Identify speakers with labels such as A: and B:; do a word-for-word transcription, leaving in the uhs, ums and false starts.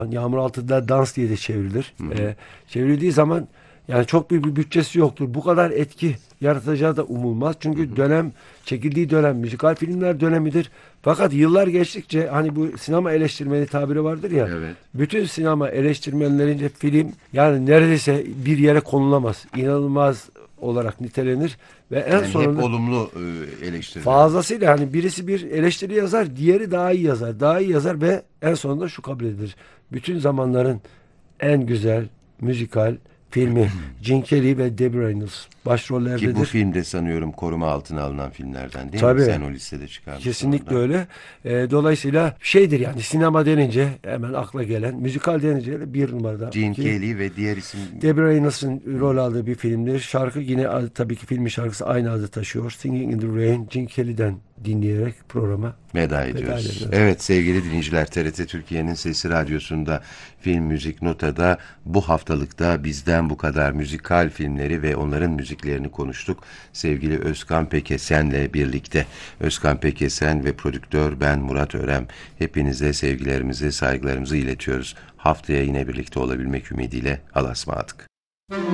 A: Yağmur Altında Dans diye de çevrilir.
B: Hı hı.
A: Ee, çevrildiği zaman yani çok büyük bir bütçesi yoktur. Bu kadar etki yaratacağı da umulmaz.
B: Hı
A: Çünkü
B: hı.
A: dönem, çekildiği dönem müzikal filmler dönemidir. Fakat yıllar geçtikçe hani bu sinema eleştirmeni tabiri vardır ya.
B: Evet.
A: Bütün sinema eleştirmenlerince film yani neredeyse bir yere konulamaz. İnanılmaz olarak nitelenir ve en
B: Yani hep
A: sonunda
B: olumlu e, eleştiriler var.
A: fazlasıyla hani birisi bir eleştiri yazar, diğeri daha iyi yazar, daha iyi yazar ve en sonunda şu kabul edilir. Bütün zamanların en güzel müzikal filmi Gene Kelly ve Debbie Reynolds
B: Ki bu
A: başrollerdedir.
B: film de sanıyorum koruma altına alınan filmlerden değil mi?
A: Tabii.
B: Sen o listede çıkarmışsın
A: Kesinlikle
B: oradan.
A: öyle. Ee, dolayısıyla şeydir yani sinema denince hemen akla gelen, müzikal denince de bir numarada.
B: Gene
A: Ki
B: Kelly ve diğer isim
A: Debbie Reynolds'ın rol aldığı bir filmdir. Şarkı yine adı- tabii ki filmin şarkısı aynı adı taşıyor. Singing in the Rain, Gene Kelly'den dinleyerek programa
B: veda
A: veda
B: ediyoruz.
A: ediyoruz.
B: Evet sevgili dinleyiciler, T R T Türkiye'nin Sesi Radyosu'nda Film Müzik Nota'da bu haftalıkta bizden bu kadar müzikal filmleri ve onların müziklerini konuştuk. Sevgili Özkan Pekesen'le birlikte. Özkan Pekesen ve prodüktör ben Murat Örem. Hepinize sevgilerimizi, saygılarımızı iletiyoruz. Haftaya yine birlikte olabilmek ümidiyle Allah'a ısmarladık.